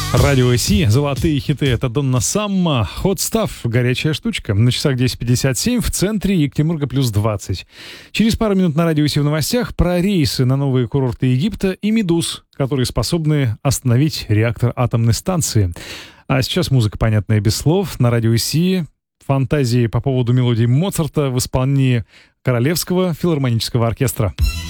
Радио Си, золотые хиты — это Донна Самма, Hot Stuff, горячая штучка. На часах 10:57, в центре Екатеринбурга плюс 20. Через пару минут на Радио Си в новостях про рейсы на новые курорты Египта и медуз, которые способны остановить реактор атомной станции. А сейчас музыка, понятная без слов, на Радио Си. Фантазии по поводу мелодий Моцарта в исполнении Королевского филармонического оркестра.